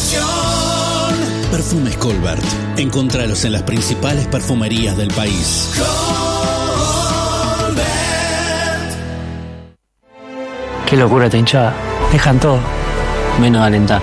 Perfumes Colbert. Encontralos en las principales perfumerías del país. Colbert. Qué locura esta hinchada. Dejan todo, menos alentar.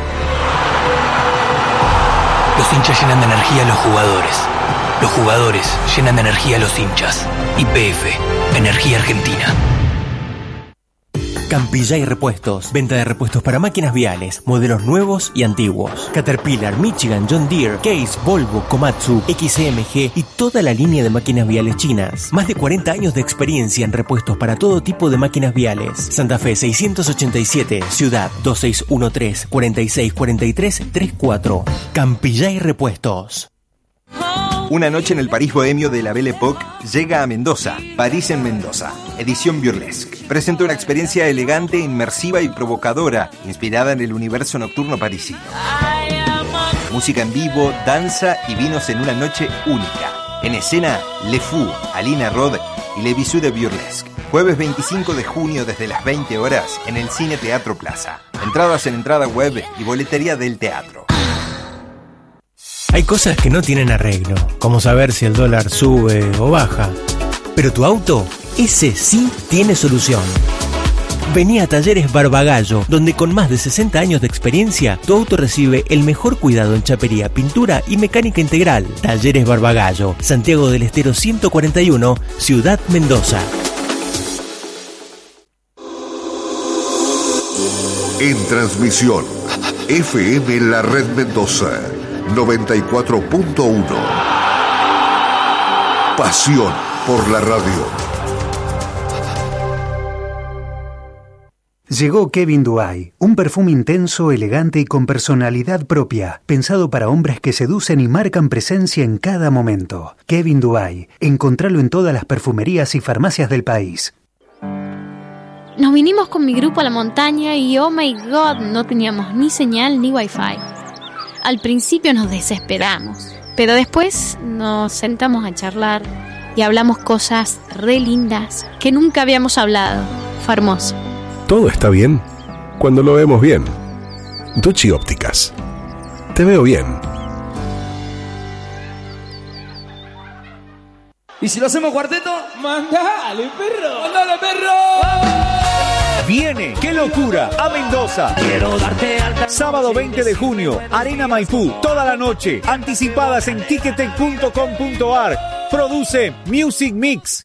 Los hinchas llenan de energía a los jugadores. Los jugadores llenan de energía a los hinchas. YPF, Energía Argentina. Campillay Repuestos. Venta de repuestos para máquinas viales, modelos nuevos y antiguos. Caterpillar, Michigan, John Deere, Case, Volvo, Komatsu, XMG y toda la línea de máquinas viales chinas. Más de 40 años de experiencia en repuestos para todo tipo de máquinas viales. Santa Fe 687, Ciudad 2613-4643-34. Campillay Repuestos. Una noche en el París bohemio de la Belle Époque llega a Mendoza, París en Mendoza, edición burlesque. Presenta una experiencia elegante, inmersiva y provocadora, inspirada en el universo nocturno parisino. Música en vivo, danza y vinos en una noche única. En escena, Le Fou, Alina Rod y Le Bisou de Burlesque. Jueves 25 de junio desde las 20 horas en el Cine Teatro Plaza. Entradas en entrada web y boletería del teatro. Hay cosas que no tienen arreglo, como saber si el dólar sube o baja. Pero tu auto, ese sí tiene solución. Vení a Talleres Barbagallo, donde con más de 60 años de experiencia, tu auto recibe el mejor cuidado en chapería, pintura y mecánica integral. Talleres Barbagallo, Santiago del Estero 141, Ciudad Mendoza. En transmisión, FM La Red Mendoza 94.1. Pasión por la radio. Llegó Kevin Duay, un perfume intenso, elegante y con personalidad propia, pensado para hombres que seducen y marcan presencia en cada momento. Kevin Duay, encontralo en todas las perfumerías y farmacias del país. Nos vinimos con mi grupo a la montaña y oh my god, no teníamos ni señal ni wifi. Al principio nos desesperamos, pero después nos sentamos a charlar y hablamos cosas re lindas que nunca habíamos hablado. Fue hermoso. Todo está bien cuando lo vemos bien. Ducci Ópticas. Te veo bien. ¿Y si lo hacemos cuarteto? ¡Mandale, perro! ¡Mandale, perro! Viene, qué locura, a Mendoza. Quiero darte alta. Sábado 20 de junio, Arena Maipú, toda la noche. Anticipadas en ticketek.com.ar. Produce Music Mix.